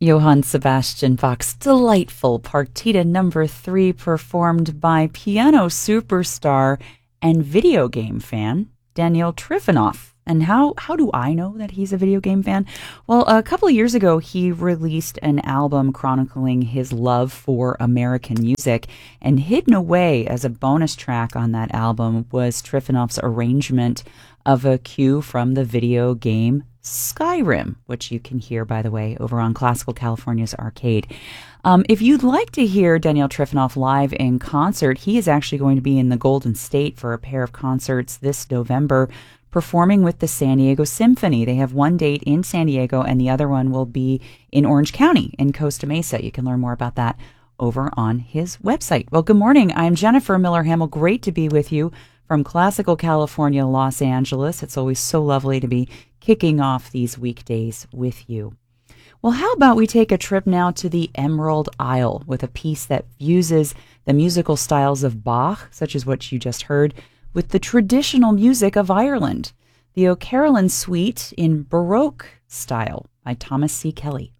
Johann Sebastian Bach's delightful Partita Number 3, performed by piano superstar and video game fan Daniel Trifonov. And how do I know that he's a video game fan? Well, a couple of years ago, he released an album chronicling his love for American music, and hidden away as a bonus track on that album was Trifonov's arrangement of a cue from the video game Skyrim, which you can hear, by the way, over on Classical California's Arcade. If you'd like to hear Daniel Trifonov live in concert, he is actually going to be in the Golden State for a pair of concerts this November, performing with the San Diego Symphony. They have one date in San Diego, and the other one will be in Orange County in Costa Mesa. You can learn more about that over on his website. Well, good morning. I'm Jennifer Miller-Hamill. Great to be with you from Classical California, Los Angeles. It's always so lovely to be kicking off these weekdays with you. Well, how about we take a trip now to the Emerald Isle with a piece that fuses the musical styles of Bach, such as what you just heard, with the traditional music of Ireland, the O'Carolan Suite in Baroque style by Thomas C. Kelly.